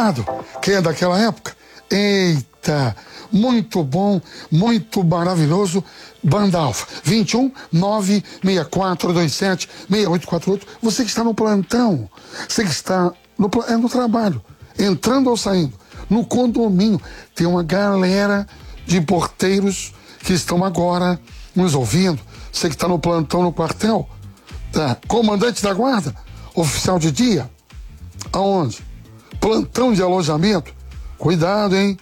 lembrado? Quem é daquela época? Eita, muito bom, muito maravilhoso. Banda Alfa, 21 96427 6848. Você que está no plantão, você que está no trabalho, entrando ou saindo, no condomínio, tem uma galera de porteiros que estão agora nos ouvindo. Você que está no plantão no quartel, tá? Comandante da guarda, oficial de dia, aonde? Plantão de alojamento, cuidado, hein?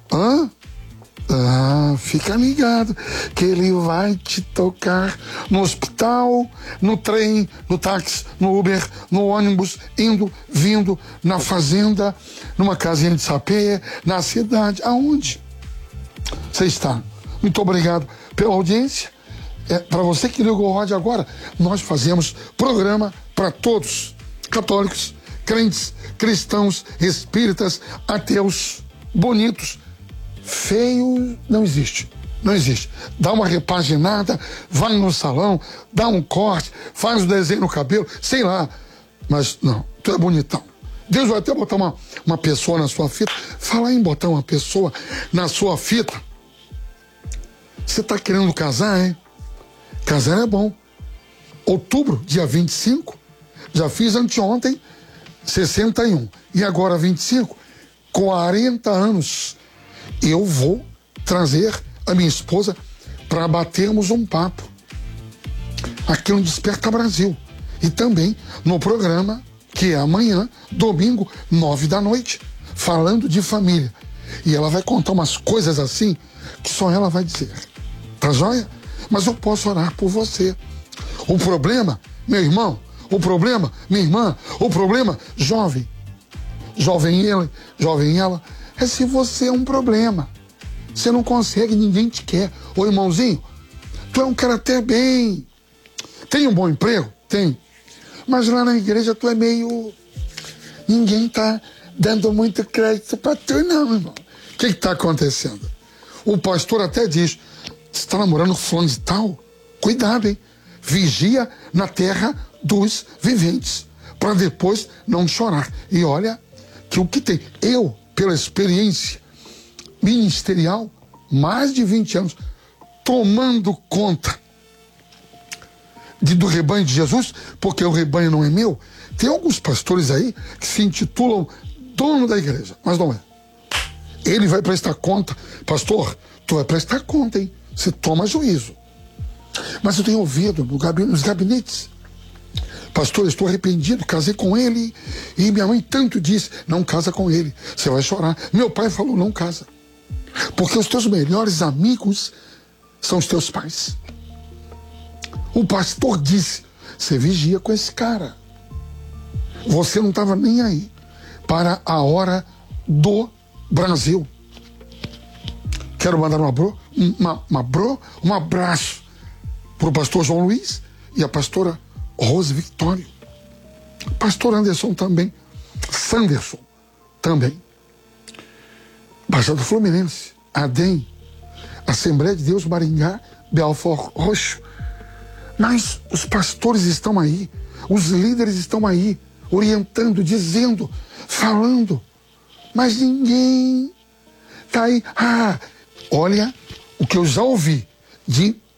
Fica ligado que ele vai te tocar no hospital, no trem, no táxi, no Uber, no ônibus, indo, vindo, na fazenda, numa casinha de sapê, na cidade, aonde você está. Muito obrigado pela audiência. Para você que ligou o rádio agora, nós fazemos programa para todos, católicos, crentes, cristãos, espíritas, ateus, bonitos. Feio não existe, não existe. Dá uma repaginada, vai no salão, dá um corte, faz o desenho no cabelo, sei lá, mas não, tu é bonitão. Deus vai até botar uma pessoa na sua fita. Falar em botar uma pessoa na sua fita, você tá querendo casar, hein? Casar é bom. Outubro, dia 25, já fiz anteontem 61, e agora 25, 40 anos. Eu vou trazer a minha esposa para batermos um papo aqui no Desperta Brasil e também no programa que é amanhã, domingo, 9 da noite, falando de família. E ela vai contar umas coisas assim que só ela vai dizer. Tá joia? Mas eu posso orar por você. O problema, meu irmão, o problema, minha irmã, o problema, jovem ele, jovem ela, é se você é um problema. Você não consegue, ninguém te quer. Ô irmãozinho, tu é um cara até bem. Tem um bom emprego? Tem. Mas lá na igreja tu é meio... Ninguém tá dando muito crédito pra tu não, irmão. O que tá acontecendo? O pastor até diz, você tá namorando com fulano de tal? Cuidado, hein? Vigia na terra dos viventes, para depois não chorar. E olha que o que tem... Eu, pela experiência ministerial, mais de 20 anos, tomando conta do rebanho de Jesus, porque o rebanho não é meu. Tem alguns pastores aí que se intitulam dono da igreja, mas não é. Ele vai prestar conta. Pastor, tu vai prestar conta, hein? Você toma juízo. Mas eu tenho ouvido nos gabinetes, pastor, eu estou arrependido, casei com ele e minha mãe tanto disse, não casa com ele, você vai chorar. Meu pai falou, não casa, porque os teus melhores amigos são os teus pais. O pastor disse, você vigia com esse cara. Você não estava nem aí para a hora do Brasil. Quero mandar um abraço para o pastor João Luiz e a pastora Rose Victório. Pastor Anderson também. Sanderson também. Baixada Fluminense, ADEM, Assembleia de Deus Maringá, Belfort Roxo. Mas os pastores estão aí, os líderes estão aí, orientando, dizendo, falando. Mas ninguém está aí. Olha o que eu já ouvi de